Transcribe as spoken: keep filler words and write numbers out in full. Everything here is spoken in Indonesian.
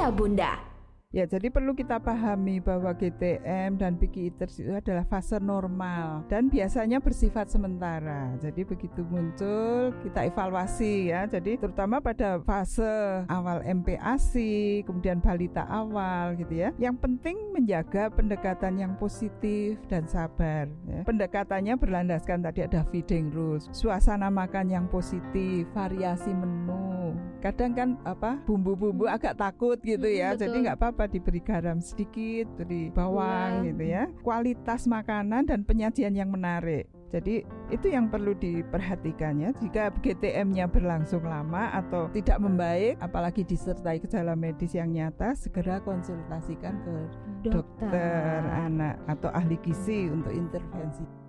ya Bunda? Ya, jadi perlu kita pahami bahwa G T M dan picky eaters itu adalah fase normal dan biasanya bersifat sementara. Jadi begitu muncul kita evaluasi ya. Jadi terutama pada fase awal M P A S I, kemudian balita awal gitu ya. Yang penting menjaga pendekatan yang positif dan sabar ya. Pendekatannya berlandaskan tadi ada feeding rules, suasana makan yang positif, variasi menu. Kadang kan apa bumbu-bumbu agak takut gitu ya. Hmm, jadi nggak apa-apa diberi garam sedikit, beri bawang Bawang. gitu ya. Kualitas makanan dan penyajian yang menarik. Jadi itu yang perlu diperhatikannya. Jika G T M-nya berlangsung lama atau tidak membaik, apalagi disertai gejala medis yang nyata, segera konsultasikan ke dokter, dokter anak atau ahli gizi untuk intervensi.